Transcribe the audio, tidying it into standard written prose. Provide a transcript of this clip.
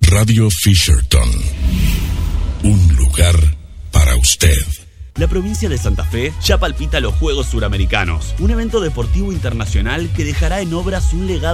Radio Fisherton. Un lugar para usted. La provincia de Santa Fe ya palpita los Juegos Suramericanos, un evento deportivo internacional que dejará en obras un legado